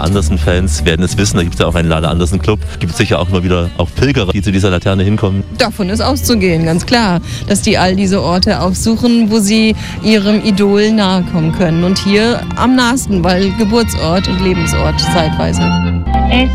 Andersen-Fans werden es wissen, da gibt es ja auch einen Lale Andersen-Club. Gibt es sicher auch immer wieder auch Pilgerer, die zu dieser Laterne hinkommen. Davon ist auszugehen, ganz klar, dass die all diese Orte aufsuchen, wo sie ihrem Idol nahe kommen können. Und hier am nahesten, weil Geburtsort und Lebensort zeitweise.